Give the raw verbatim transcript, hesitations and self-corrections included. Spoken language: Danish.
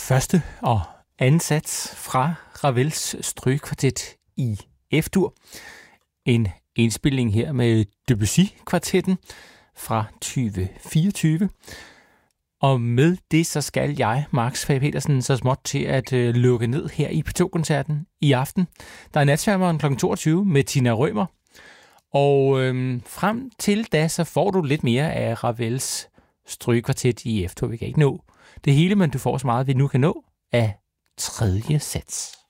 første og anden sats fra Ravels strygekvartet i F-dur. En indspilning her med Debussy-kvartetten fra tyve fireogtyve. Og med det så skal jeg, Max Fage Petersen, så småt til at øh, lukke ned her i P to-koncerten i aften. Der er natsværmeren klokken toogtyve med Tina Rømer. Og øh, frem til da, så får du lidt mere af Ravels strygekvartet i F-dur. Vi kan ikke nå det hele, men du får så meget, vi nu kan nå af tredje sats.